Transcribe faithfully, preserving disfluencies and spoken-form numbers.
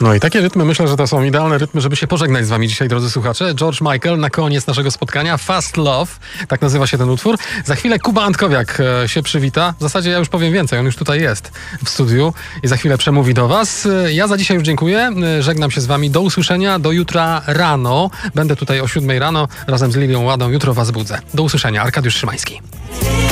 No i takie rytmy, myślę, że to są idealne rytmy, żeby się pożegnać z wami dzisiaj, drodzy słuchacze. George Michael na koniec naszego spotkania. Fast Love, tak nazywa się ten utwór. Za chwilę Kuba Antkowiak e, się przywita. W zasadzie ja już powiem więcej, on już tutaj jest w studiu i za chwilę przemówi do was. E, ja za dzisiaj już dziękuję. E, żegnam się z wami. Do usłyszenia, do jutra rano. Będę tutaj o siódmej rano razem z Lilią Ładą. Jutro was budzę. Do usłyszenia. Arkadiusz Szymański.